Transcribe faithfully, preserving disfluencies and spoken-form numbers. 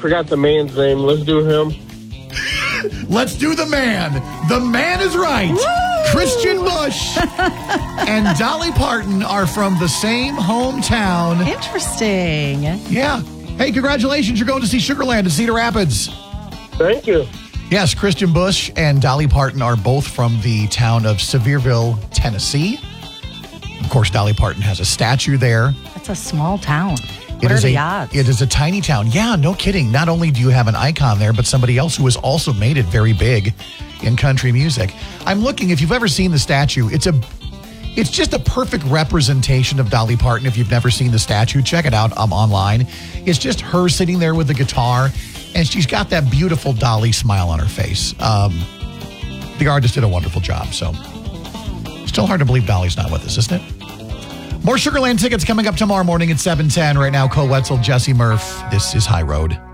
forgot the man's name. Let's do him. Let's do the man. The man is right. Woo! Christian Bush and Dolly Parton are from the same hometown. Interesting. Yeah. Hey, congratulations. You're going to see Sugarland in Cedar Rapids. Thank you. Yes, Christian Bush and Dolly Parton are both from the town of Sevierville, Tennessee. Of course, Dolly Parton has a statue there. That's a small town. It What are is the a, odds? It is a tiny town. Yeah, no kidding. Not only do you have an icon there, but somebody else who has also made it very big in country music. I'm looking, if you've ever seen the statue, it's a, it's just a perfect representation of Dolly Parton. If you've never seen the statue, check it out um, online. It's just her sitting there with the guitar, and she's got that beautiful Dolly smile on her face. Um, the artist did a wonderful job, so still hard to believe Dolly's not with us, isn't it? More Sugarland tickets coming up tomorrow morning at seven ten. Right now, Cole Wetzel, Jesse Murph. This is High Road.